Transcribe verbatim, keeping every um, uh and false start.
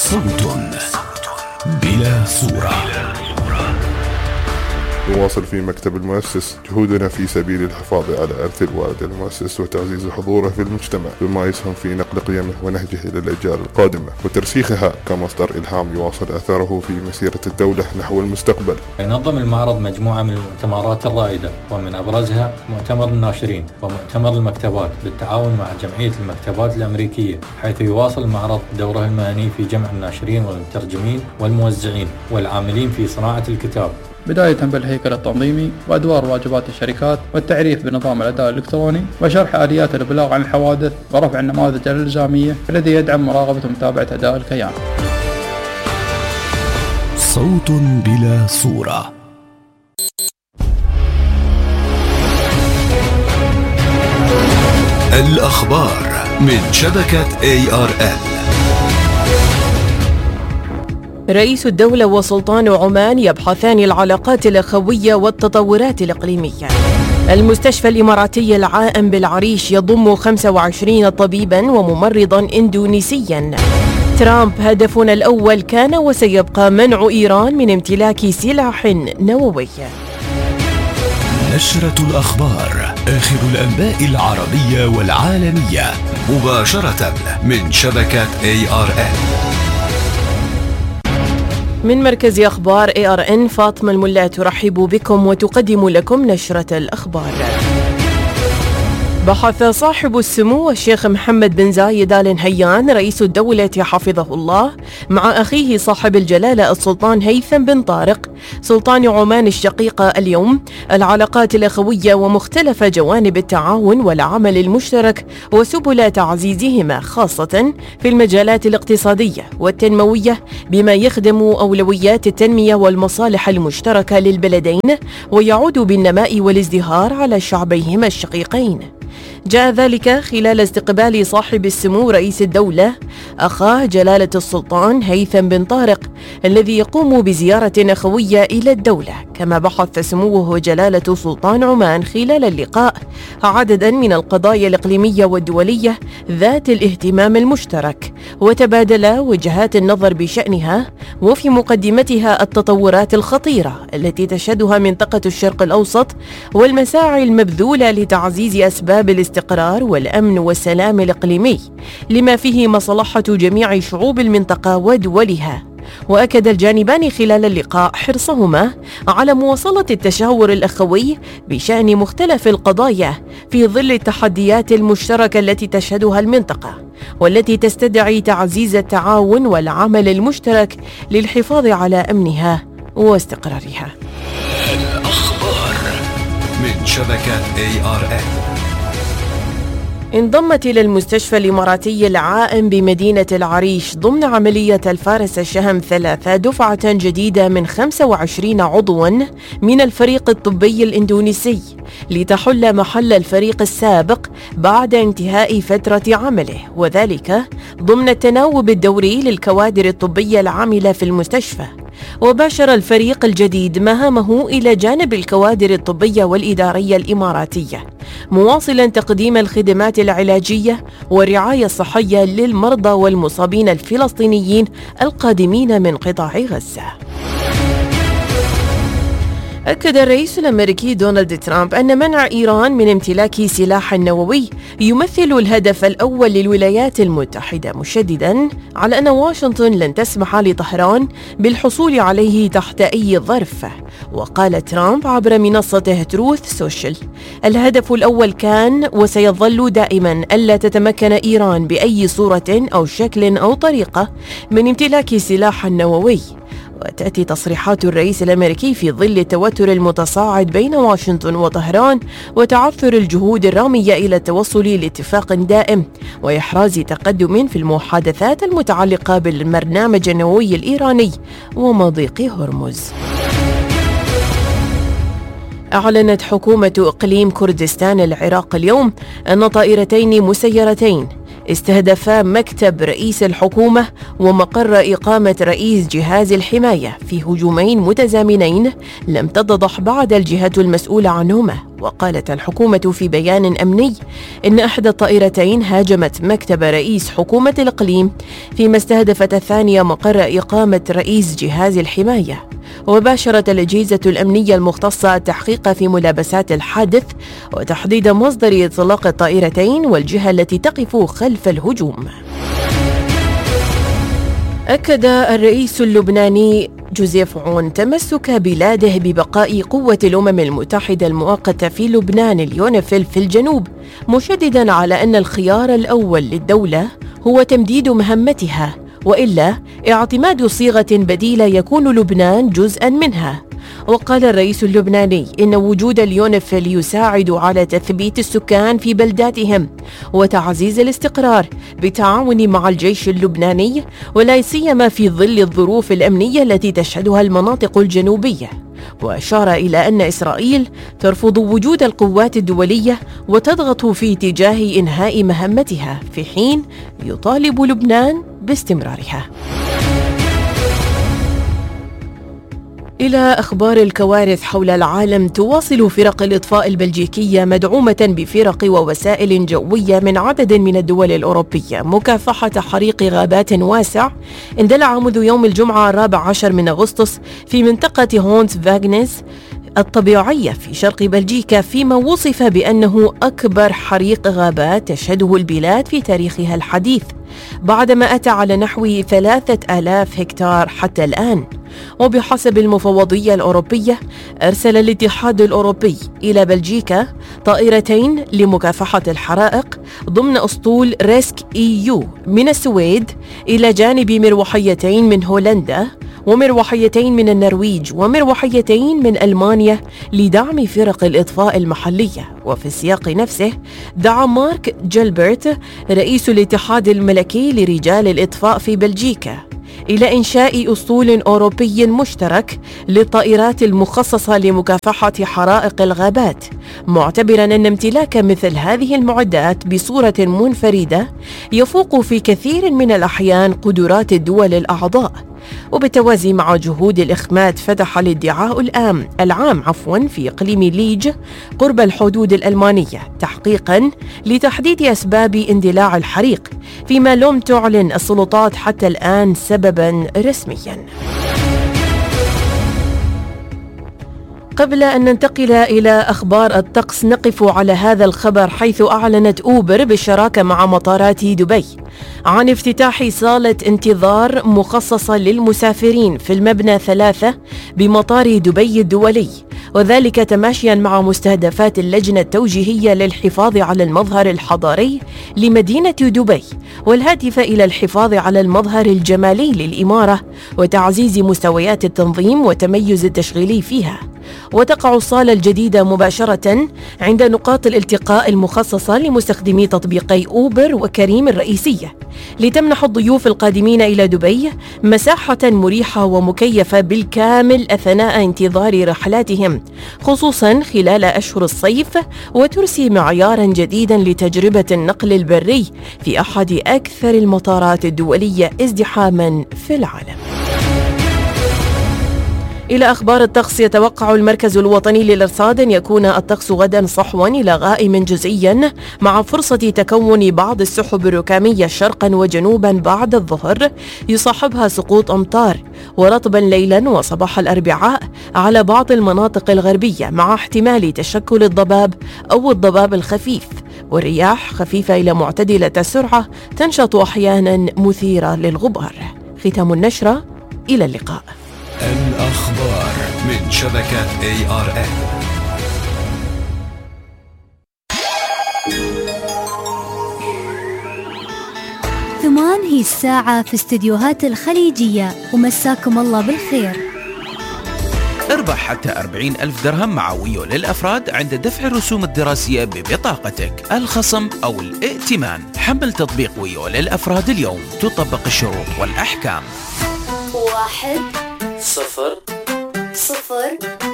صوت بلا صورة. نواصل في مكتب المؤسس جهودنا في سبيل الحفاظ على إرث الوالد المؤسس وتعزيز حضوره في المجتمع بما يسهم في نقل قيمه ونهجه إلى الأجيال القادمة وترسيخها كمصدر إلهام يواصل أثره في مسيرة الدولة نحو المستقبل. ينظم المعرض مجموعة من المؤتمرات الرائدة ومن أبرزها مؤتمر الناشرين ومؤتمر المكتبات بالتعاون مع جمعية المكتبات الأمريكية، حيث يواصل المعرض دوره المهني في جمع الناشرين والمترجمين والموزعين والعاملين في صناعة الكتاب، بداية بالهيكل التنظيمي وأدوار واجبات الشركات والتعريف بنظام الأداء الإلكتروني وشرح آليات الإبلاغ عن الحوادث ورفع النماذج الإلزامية الذي يدعم مراقبة ومتابعة أداء الكيان. صوت بلا صورة. الأخبار من شبكة إيه آر إل. رئيس الدولة وسلطان عمان يبحثان العلاقات الأخوية والتطورات الإقليمية. المستشفى الإماراتي العائم بالعريش يضم خمسة وعشرين طبيبا وممرضا إندونيسيا. ترامب: هدفنا الأول كان وسيبقى منع إيران من امتلاك سلاح نووي. نشرة الأخبار، آخر الأنباء العربية والعالمية مباشرة من شبكة إيه آر إل. من مركز أخبار إيه آر إن، فاطمة الملا ترحب بكم وتقدم لكم نشرة الأخبار. بحث صاحب السمو الشيخ محمد بن زايد آل نهيان رئيس الدولة حفظه الله مع أخيه صاحب الجلالة السلطان هيثم بن طارق سلطان عمان الشقيقة اليوم العلاقات الأخوية ومختلف جوانب التعاون والعمل المشترك وسبل تعزيزهما، خاصة في المجالات الاقتصادية والتنموية بما يخدم أولويات التنمية والمصالح المشتركة للبلدين ويعود بالنماء والازدهار على شعبيهما الشقيقين. جاء ذلك خلال استقبال صاحب السمو رئيس الدولة أخاه جلالة السلطان هيثم بن طارق الذي يقوم بزيارة أخوية إلى الدولة. كما بحث سموه جلالة سلطان عمان خلال اللقاء عددا من القضايا الإقليمية والدولية ذات الاهتمام المشترك وتبادل وجهات النظر بشأنها، وفي مقدمتها التطورات الخطيرة التي تشهدها منطقة الشرق الأوسط والمساعي المبذولة لتعزيز أسباب الاستقرار والأمن والسلام الإقليمي لما فيه مصلحة جميع شعوب المنطقة ودولها. وأكد الجانبان خلال اللقاء حرصهما على مواصلة التشاور الأخوي بشأن مختلف القضايا في ظل التحديات المشتركة التي تشهدها المنطقة والتي تستدعي تعزيز التعاون والعمل المشترك للحفاظ على أمنها واستقرارها. الأخبار من شبكة إيه آر إل. انضمت إلى المستشفى الإماراتي العائم بمدينة العريش ضمن عملية الفارس الشهم ثلاثة دفعة جديدة من خمسة وعشرين عضوا من الفريق الطبي الإندونيسي لتحل محل الفريق السابق بعد انتهاء فترة عمله، وذلك ضمن التناوب الدوري للكوادر الطبية العاملة في المستشفى. وباشر الفريق الجديد مهامه إلى جانب الكوادر الطبية والإدارية الإماراتية، مواصلا تقديم الخدمات العلاجية والرعاية الصحية للمرضى والمصابين الفلسطينيين القادمين من قطاع غزة. أكد الرئيس الأمريكي دونالد ترامب أن منع إيران من امتلاك سلاح نووي يمثل الهدف الأول للولايات المتحدة، مشددا على أن واشنطن لن تسمح لطهران بالحصول عليه تحت أي ظرف. وقال ترامب عبر منصته تروث سوشيال: الهدف الأول كان وسيظل دائما ألا تتمكن إيران بأي صورة أو شكل أو طريقة من امتلاك سلاح نووي. وتأتي تصريحات الرئيس الأمريكي في ظل التوتر المتصاعد بين واشنطن وطهران وتعثر الجهود الرامية إلى التوصل لاتفاق دائم وإحراز تقدم في المحادثات المتعلقة بالبرنامج النووي الإيراني ومضيق هرمز. أعلنت حكومة إقليم كردستان العراق اليوم أن طائرتين مسيرتين استهدفا مكتب رئيس الحكومة ومقر إقامة رئيس جهاز الحماية في هجومين متزامنين لم تتضح بعد الجهة المسؤولة عنهما. وقالت الحكومة في بيان أمني إن إحدى الطائرتين هاجمت مكتب رئيس حكومة الإقليم، فيما استهدفت الثانية مقر إقامة رئيس جهاز الحماية. وباشرت الأجهزة الأمنية المختصة التحقيق في ملابسات الحادث وتحديد مصدر إطلاق الطائرتين والجهة التي تقف خلف الهجوم. أكد الرئيس اللبناني جوزيف عون تمسك بلاده ببقاء قوة الأمم المتحدة المؤقتة في لبنان اليونيفيل في الجنوب، مشدداً على أن الخيار الأول للدولة هو تمديد مهمتها، وإلا اعتماد صيغة بديلة يكون لبنان جزءاً منها. وقال الرئيس اللبناني إن وجود اليونيفيل يساعد على تثبيت السكان في بلداتهم وتعزيز الاستقرار بالتعاون مع الجيش اللبناني، ولا سيما في ظل الظروف الأمنية التي تشهدها المناطق الجنوبية. وأشار إلى أن إسرائيل ترفض وجود القوات الدولية وتضغط في اتجاه إنهاء مهمتها، في حين يطالب لبنان باستمرارها. إلى أخبار الكوارث حول العالم. تواصل فرق الإطفاء البلجيكية مدعومة بفرق ووسائل جوية من عدد من الدول الأوروبية مكافحة حريق غابات واسع اندلع منذ يوم الجمعة الرابع عشر من أغسطس في منطقة هونت فاغنس الطبيعية في شرق بلجيكا، فيما وصف بأنه أكبر حريق غابات تشهده البلاد في تاريخها الحديث، بعدما أتى على نحو ثلاثة آلاف هكتار حتى الآن. وبحسب المفوضية الأوروبية، أرسل الاتحاد الأوروبي إلى بلجيكا طائرتين لمكافحة الحرائق ضمن أسطول ريسك إي يو من السويد، إلى جانب مروحيتين من هولندا ومروحيتين من النرويج ومروحيتين من ألمانيا لدعم فرق الإطفاء المحلية. وفي السياق نفسه دعا مارك جيلبرت رئيس الاتحاد الملكي لرجال الإطفاء في بلجيكا إلى إنشاء أسطول أوروبي مشترك للطائرات المخصصة لمكافحة حرائق الغابات، معتبراً أن امتلاك مثل هذه المعدات بصورة منفردة يفوق في كثير من الأحيان قدرات الدول الأعضاء. وبالتوازي مع جهود الإخماد، فتح الادعاء العام العام عفوا في إقليم ليج قرب الحدود الألمانية تحقيقاً لتحديد أسباب اندلاع الحريق، فيما لم تعلن السلطات حتى الآن سبباً رسمياً. قبل أن ننتقل إلى أخبار الطقس، نقف على هذا الخبر، حيث أعلنت أوبر بالشراكة مع مطارات دبي عن افتتاح صالة انتظار مخصصة للمسافرين في المبنى ثلاثة بمطار دبي الدولي، وذلك تماشيا مع مستهدفات اللجنة التوجيهية للحفاظ على المظهر الحضاري لمدينة دبي، والهادفة إلى الحفاظ على المظهر الجمالي للإمارة وتعزيز مستويات التنظيم والتميز التشغيلي فيها. وتقع الصالة الجديدة مباشرة عند نقاط الالتقاء المخصصة لمستخدمي تطبيقي أوبر وكريم الرئيسية، لتمنح الضيوف القادمين إلى دبي مساحة مريحة ومكيفة بالكامل أثناء انتظار رحلاتهم، خصوصا خلال أشهر الصيف، وترسي معيارا جديدا لتجربة النقل البري في أحد أكثر المطارات الدولية ازدحاما في العالم. إلى أخبار الطقس. يتوقع المركز الوطني للإرصاد أن يكون الطقس غدا صحوا إلى غائم جزئيا، مع فرصة تكون بعض السحب الركامية شرقا وجنوبا بعد الظهر يصاحبها سقوط أمطار، ورطبا ليلا وصباح الأربعاء على بعض المناطق الغربية، مع احتمال تشكل الضباب أو الضباب الخفيف، والرياح خفيفة إلى معتدلة السرعة تنشط أحيانا مثيرة للغبار. ختام النشرة، إلى اللقاء. الأخبار من شبكة إيه آر إن. ثمان هي الساعة في استديوهات الخليجية، ومساكم الله بالخير. اربح حتى أربعين ألف درهم مع ويو للأفراد عند دفع الرسوم الدراسية ببطاقتك، الخصم أو الائتمان. حمل تطبيق ويو للأفراد اليوم، تطبق الشروط والأحكام. واحد صفر صفر